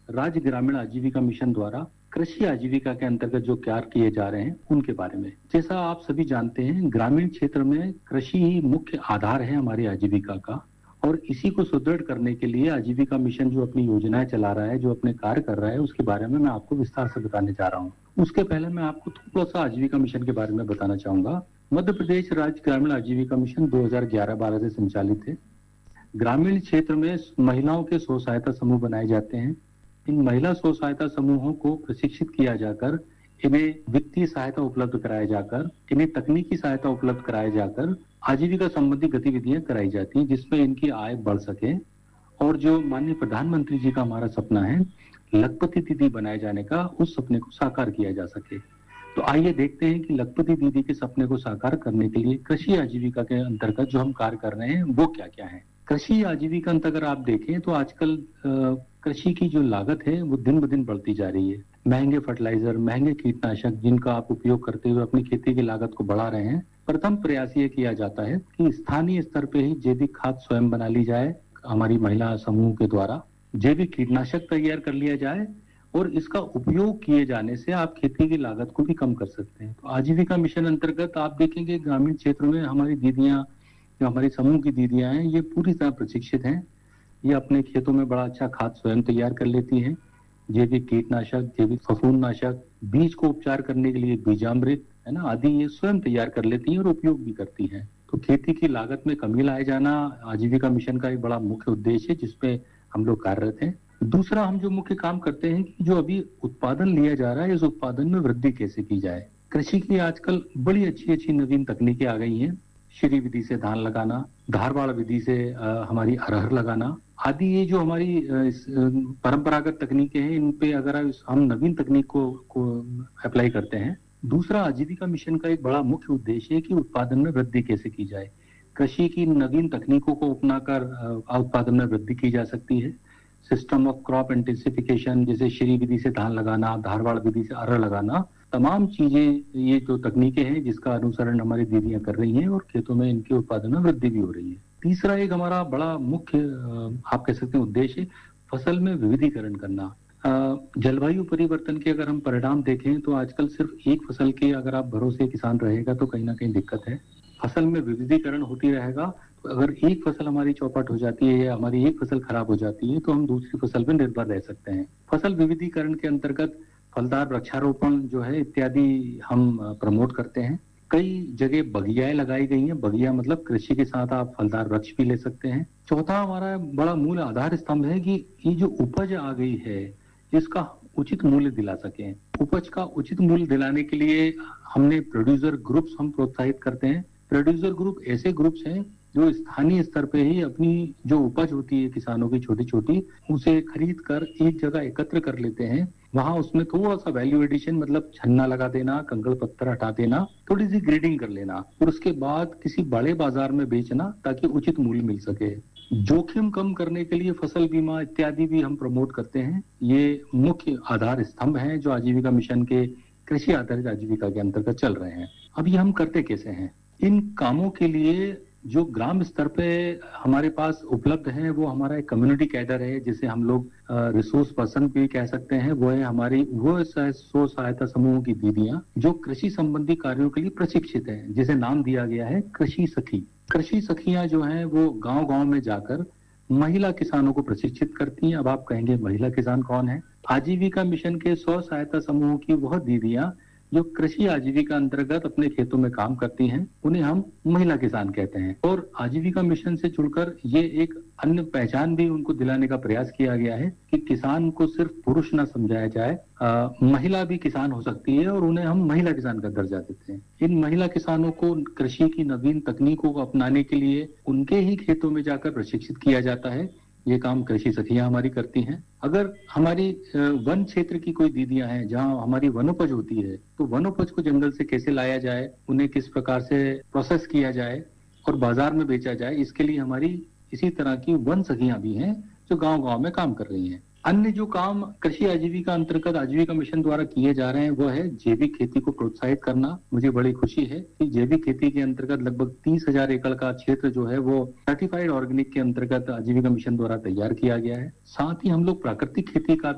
राज्य ग्रामीण आजीविका मिशन द्वारा कृषि आजीविका के अंतर्गत जो कार्य किए जा रहे हैं उनके बारे में। जैसा आप सभी जानते हैं, ग्रामीण क्षेत्र में कृषि ही मुख्य आधार है हमारी आजीविका का, और इसी को सुदृढ़ करने के लिए आजीविका मिशन जो अपनी योजनाएं चला रहा है, जो अपने कार्य कर रहा है, उसके बारे में मैं आपको विस्तार से बताने जा रहा हूँ। उसके पहले मैं आपको थोड़ा सा आजीविका मिशन के बारे में बताना चाहूंगा। मध्य प्रदेश राज्य ग्रामीण आजीविका मिशन 2011-12 से संचालित है। ग्रामीण क्षेत्र में महिलाओं के स्व सहायता समूह बनाए जाते हैं। इन महिला स्व सहायता समूहों को प्रशिक्षित किया जाकर, इन्हें वित्तीय सहायता उपलब्ध कराया जाकर, इन्हें तकनीकी सहायता उपलब्ध कराया जाकर आजीविका संबंधी गतिविधियां कराई जाती हैं, जिसमें इनकी आय बढ़ सके। और जो माननीय प्रधानमंत्री जी का हमारा सपना है लखपति दीदी बनाए जाने का, उस सपने को साकार किया जा सके। तो आइए देखते हैं कि लखपति दीदी के सपने को साकार करने के लिए कृषि आजीविका के अंतर्गत जो हम कार्य कर रहे हैं वो क्या क्या है। कृषि आजीविका अंतर्गत आप देखें तो आजकल कृषि की जो लागत है वो दिन ब दिन बढ़ती जा रही है। महंगे फर्टिलाइजर, महंगे कीटनाशक जिनका आप उपयोग करते हुए अपनी खेती की लागत को बढ़ा रहे हैं। प्रथम प्रयास ये किया जाता है कि स्थानीय स्तर पे ही जैविक खाद स्वयं बना ली जाए। हमारी महिला समूह के द्वारा जैविक कीटनाशक तैयार कर लिया जाए, और इसका उपयोग किए जाने से आप खेती की लागत को भी कम कर सकते हैं। तो आजीविका मिशन अंतर्गत आप देखेंगे ग्रामीण क्षेत्र में हमारी दीदियां, जो हमारी समूह की दीदियां हैं, ये पूरी तरह प्रशिक्षित हैं। ये अपने खेतों में बड़ा अच्छा खाद स्वयं तैयार कर लेती हैं। जैविक कीटनाशक, जैविक फफूंदनाशक, बीज को उपचार करने के लिए बीजामृत है ना, आदि ये स्वयं तैयार कर लेती हैं और उपयोग भी करती हैं। तो खेती की लागत में कमी लाए जाना आजीविका मिशन का एक बड़ा मुख्य उद्देश्य है, जिसपे हम लोग कार्यरत हैं। दूसरा, हम जो मुख्य काम करते हैं कि जो अभी उत्पादन लिया जा रहा है, इस उत्पादन में वृद्धि कैसे की जाए। कृषि की आजकल बड़ी अच्छी अच्छी नवीन तकनीकें आ गई हैं। श्री विधि से धान लगाना, धारवाड़ विधि से हमारी अरहर लगाना आदि, ये जो हमारी परंपरागत तकनीकें हैं, इन पे अगर हम नवीन तकनीक को अप्लाई करते हैं। दूसरा, आजीविका मिशन का एक बड़ा मुख्य उद्देश्य है कि उत्पादन में वृद्धि कैसे की जाए। कृषि की नवीन तकनीकों को अपनाकर उत्पादन में वृद्धि की जा सकती है। सिस्टम ऑफ क्रॉप इंटेंसिफिकेशन, जैसे श्री विधि से धान लगाना, धारवाड़ विधि से अरहर लगाना, तमाम चीजें ये जो तकनीकें हैं जिसका अनुसरण हमारी दीदियां कर रही हैं, और खेतों में इनके उत्पादन में वृद्धि भी हो रही है। तीसरा एक हमारा बड़ा मुख्य आप कह सकते हैं उद्देश्य, फसल में विविधीकरण करना। जलवायु परिवर्तन के अगर हम परिणाम देखें तो आजकल सिर्फ एक फसल के अगर आप भरोसे किसान रहेगा तो कहीं ना कहीं दिक्कत है। फसल में विविधीकरण होती रहेगा, तो अगर एक फसल हमारी चौपट हो जाती है या हमारी एक फसल खराब हो जाती है तो हम दूसरी फसल पर निर्भर रह सकते हैं। फसल विविधीकरण के अंतर्गत फलदार वृक्षारोपण जो है इत्यादि हम प्रमोट करते हैं। कई जगह बगियाएं लगाई गई हैं। बगिया मतलब कृषि के साथ आप फलदार वृक्ष भी ले सकते हैं। चौथा हमारा बड़ा मूल आधार स्तंभ है कि ये जो उपज आ गई है इसका उचित मूल्य दिला सकें। उपज का उचित मूल्य दिलाने के लिए हमने प्रोड्यूसर ग्रुप्स हम प्रोत्साहित करते हैं। प्रोड्यूसर ग्रुप ऐसे ग्रुप्स हैं जो स्थानीय स्तर पे ही अपनी जो उपज होती है किसानों की छोटी छोटी, उसे खरीद कर एक जगह एकत्र कर लेते हैं। वहां उसमें थोड़ा सा वैल्यू एडिशन, मतलब छन्ना लगा देना, कंकड़ पत्थर हटा देना, थोड़ी सी ग्रेडिंग कर लेना, और उसके बाद किसी बड़े बाजार में बेचना ताकि उचित मूल्य मिल सके। जोखिम कम करने के लिए फसल बीमा इत्यादि भी हम प्रमोट करते हैं। ये मुख्य आधार स्तंभ हैं जो आजीविका मिशन के कृषि आधारित आजीविका के अंतर्गत चल रहे हैं। अब ये हम करते कैसे हैं? इन कामों के लिए जो ग्राम स्तर पे हमारे पास उपलब्ध है वो हमारा एक कम्युनिटी कैडर है, जिसे हम लोग रिसोर्स पर्सन भी कह सकते हैं। वो है हमारी स्व सहायता समूहों की दीदियां जो कृषि संबंधी कार्यों के लिए प्रशिक्षित हैं, जिसे नाम दिया गया है कृषि सखी। कृषि सखियां जो हैं वो गांव गांव में जाकर महिला किसानों को प्रशिक्षित करती हैं। अब आप कहेंगे महिला किसान कौन है? आजीविका मिशन के स्व सहायता समूहों की वह दीदियां जो कृषि आजीविका अंतर्गत अपने खेतों में काम करती हैं, उन्हें हम महिला किसान कहते हैं। और आजीविका मिशन से जुड़कर ये एक अन्य पहचान भी उनको दिलाने का प्रयास किया गया है कि किसान को सिर्फ पुरुष न समझाया जाए, महिला भी किसान हो सकती है, और उन्हें हम महिला किसान का दर्जा देते हैं। इन महिला किसानों को कृषि की नवीन तकनीकों को अपनाने के लिए उनके ही खेतों में जाकर प्रशिक्षित किया जाता है। ये काम कृषि सखियां हमारी करती हैं। अगर हमारी वन क्षेत्र की कोई दीदियां हैं जहां हमारी वनोपज होती है, तो वनोपज को जंगल से कैसे लाया जाए, उन्हें किस प्रकार से प्रोसेस किया जाए और बाजार में बेचा जाए, इसके लिए हमारी इसी तरह की वन सखियां भी हैं जो गांव गांव में काम कर रही हैं। अन्य जो काम कृषि आजीविका अंतर्गत आजीविका मिशन द्वारा किए जा रहे हैं वो है जैविक खेती को प्रोत्साहित करना। मुझे बड़ी खुशी है कि जैविक खेती के अंतर्गत लगभग 30,000 एकड़ का क्षेत्र जो है वो सर्टिफाइड ऑर्गेनिक के अंतर्गत आजीविका मिशन द्वारा तैयार किया गया है। साथ ही हम लोग प्राकृतिक खेती का